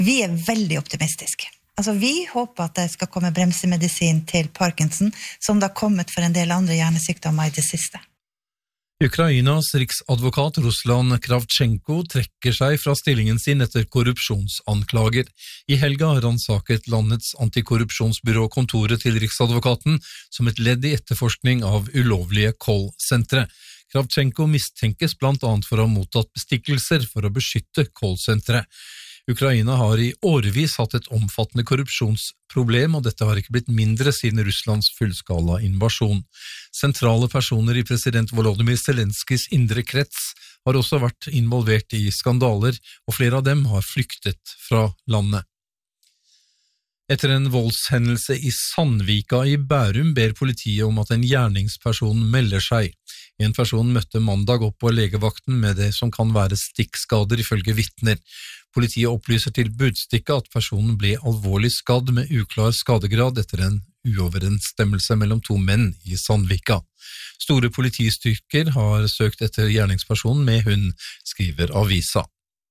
Vi veldig optimistiske. Altså, vi håper at det skal komme bremsemedisin til Parkinson, som det har kommet for en del andre hjernesykdommer i det siste. Ukrainas riksadvokat Ruslan Kravchenko trekker seg fra stillingen sin etter korrupsjonsanklager. I helga ransaket landets antikorrupsjonsbyrå kontoret til riksadvokaten som et ledd i etterforskning av ulovlige callsentre. Kravchenko mistenkes blant annet for å ha mottatt bestikkelser for å beskytte callsentre. Ukraina har i årevis hatt et omfattende korrupsjonsproblem, og dette har ikke blitt mindre siden Russlands fullskala invasjon. Sentrale personer i president Volodymyr Zelenskys indre krets har også vært involvert i skandaler, og flere av dem har flyktet fra landet. Etter en voldshendelse i Sandvika i Bærum ber politiet om at en gjerningsperson melder seg. En person møtte mandag opp på legevakten med det som kan være stikkskader ifølge vitner. Politiet opplyser til Budstikka at personen ble alvorlig skadd med uklar skadegrad etter en uoverensstemmelse mellom to menn i Sandvika. Store politistyrker har søkt etter gjerningspersonen med hund, skriver avisa.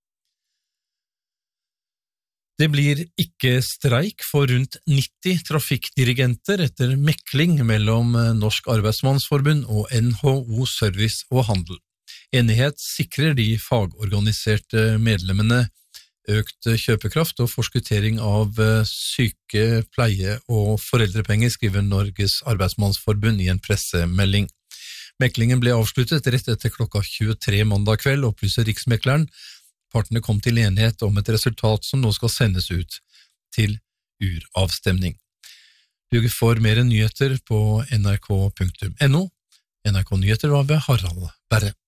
Det blir ikke streik for rundt 90 trafikkdirigenter etter mekling mellom Norsk Arbeidsmannsforbund og NHO Service og Handel. Enighet sikrer de fagorganiserte medlemmene økt kjøpekraft og forskuttering av syke, pleie og foreldrepenger, skriver Norges Arbeidsmannsforbund i en pressemelding. Meklingen ble avsluttet rett etter klokka 23 mandag kveld, opplyser Riksmekleren. Partene kom til enighet om et resultat som nå skal sendes ut til uravstemning. Du får mer nyheter på nrk.no. NRK Nyheter var ved Harald Berre.